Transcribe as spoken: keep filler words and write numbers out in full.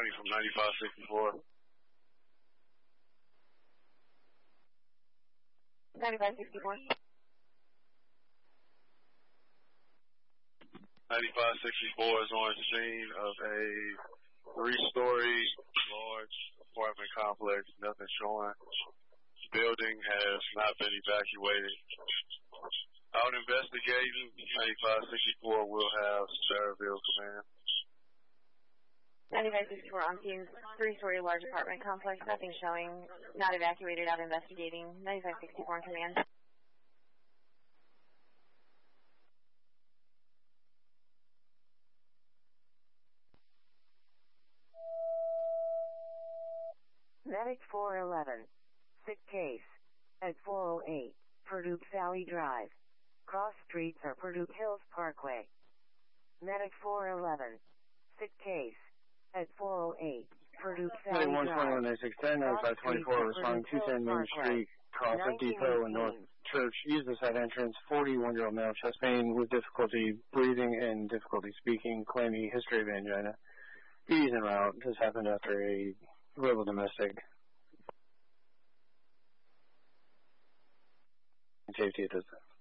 County from ninety-five sixty-four. ninety-five sixty-four. ninety-five sixty-four is on scene of a three-story large apartment complex. Nothing showing. Building has not been evacuated. Out investigating, ninety-five sixty-four will have Saraville command. ninety-five sixty-four on scene, three-story large apartment complex, nothing showing, not evacuated, out investigating. ninety-five sixty-four on command. Medic four eleven. Sick case. At four oh eight, Purdue Valley Drive. Cross streets are Purdue Hills Parkway. Medic four eleven. Sick case. At four oh eight, Purdue Valley one Drive. twenty-one ninety-six ten, ninety-five twenty-four, responding two ten Main Street, Crawford Depot, and North Church. Use the side entrance. forty-one-year-old male, chest pain with difficulty breathing and difficulty speaking, claiming history of angina. He's en route. This happened after a verbal domestic. Safety at this time.